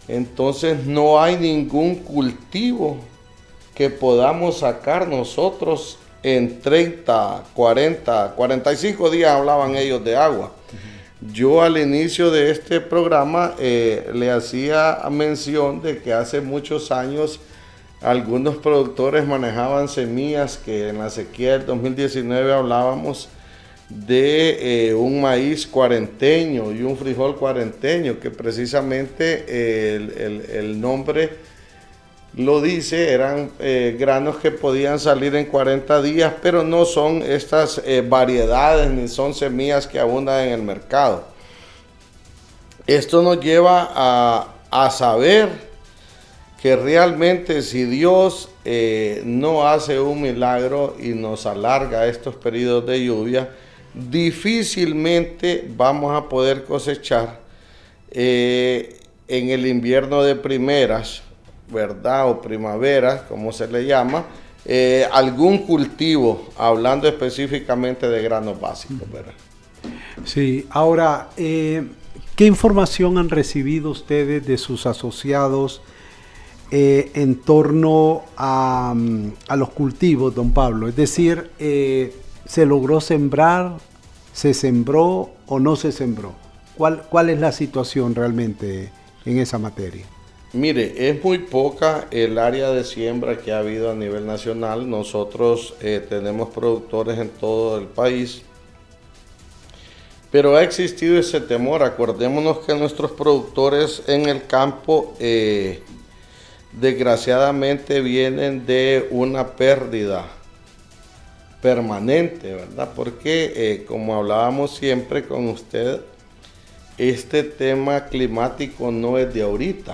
Entonces no hay ningún cultivo que podamos sacar nosotros en 30, 40, 45 días, hablaban ellos de agua. Yo al inicio de este programa le hacía mención de que hace muchos años algunos productores manejaban semillas que en la sequía del 2019 hablábamos de un maíz cuarenteño y un frijol cuarenteño, que precisamente el nombre lo dice, eran granos que podían salir en 40 días, pero no son estas variedades ni son semillas que abundan en el mercado. Esto nos lleva a saber que realmente si Dios no hace un milagro y nos alarga estos periodos de lluvia, difícilmente vamos a poder cosechar en el invierno de primeras, ¿verdad? O primavera, como se le llama, algún cultivo, hablando específicamente de granos básicos, ¿verdad? Sí, ahora, ¿qué información han recibido ustedes de sus asociados en torno a los cultivos, don Pablo? Es decir, ¿se logró sembrar, se sembró o no se sembró? ¿Cuál es la situación realmente en esa materia? Mire, es muy poca el área de siembra que ha habido a nivel nacional. Nosotros tenemos productores en todo el país, pero ha existido ese temor. Acordémonos que nuestros productores en el campo desgraciadamente vienen de una pérdida permanente, ¿verdad? Porque como hablábamos siempre con usted, este tema climático no es de ahorita.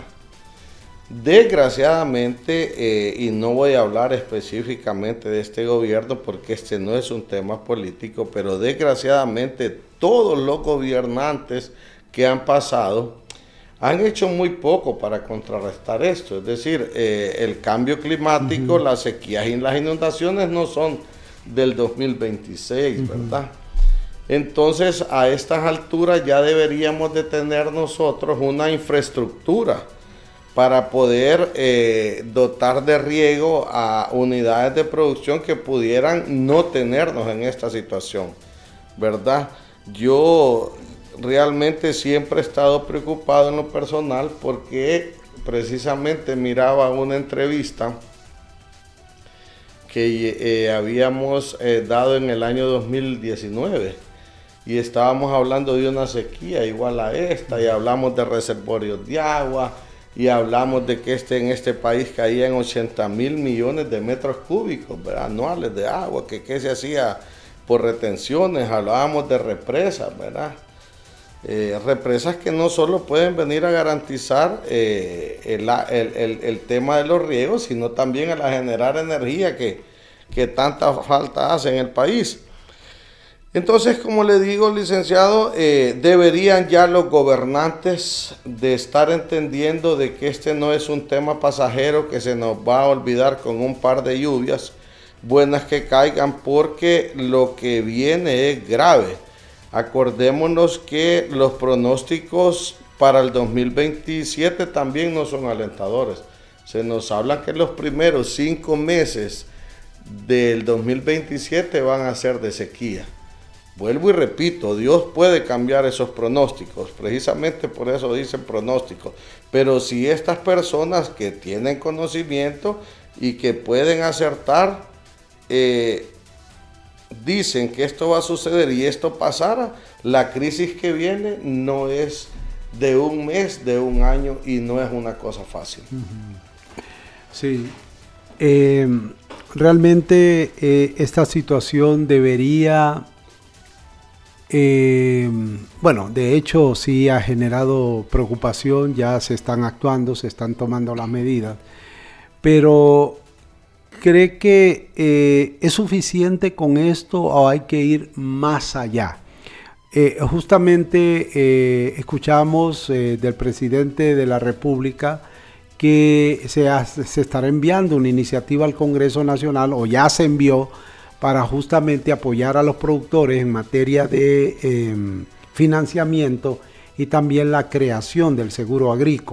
Desgraciadamente, y no voy a hablar específicamente de este gobierno porque este no es un tema político, pero desgraciadamente todos los gobernantes que han pasado han hecho muy poco para contrarrestar esto. Es decir, el cambio climático, las sequías y las inundaciones no son del 2026, ¿verdad? Entonces, a estas alturas ya deberíamos de tener nosotros una infraestructura para poder dotar de riego a unidades de producción que pudieran no tenernos en esta situación, ¿verdad? Yo realmente siempre he estado preocupado en lo personal porque precisamente miraba una entrevista que habíamos dado en el año 2019 y estábamos hablando de una sequía igual a esta y hablamos de reservorios de agua y hablamos de que en este país caían 80,000 millones de metros cúbicos, ¿verdad?, anuales de agua, que se hacía por retenciones. Hablábamos de represas, ¿verdad? Represas que no solo pueden venir a garantizar el tema de los riegos, sino también a generar energía que tanta falta hace en el país. Entonces, como le digo, licenciado, deberían ya los gobernantes de estar entendiendo de que este no es un tema pasajero que se nos va a olvidar con un par de lluvias buenas que caigan, porque lo que viene es grave. Acordémonos que los pronósticos para el 2027 también no son alentadores. Se nos habla que los primeros 5 meses del 2027 van a ser de sequía. Vuelvo y repito, Dios puede cambiar esos pronósticos, precisamente por eso dicen pronósticos. Pero si estas personas que tienen conocimiento y que pueden acertar, dicen que esto va a suceder y esto pasara, la crisis que viene no es de un mes, de un año, y no es una cosa fácil. Sí, realmente esta situación debería... bueno, de hecho sí ha generado preocupación, ya se están actuando, se están tomando las medidas, pero ¿cree que es suficiente con esto o hay que ir más allá? Justamente escuchamos del presidente de la República que se estará enviando una iniciativa al Congreso Nacional, o ya se envió, para justamente apoyar a los productores en materia de financiamiento y también la creación del seguro agrícola.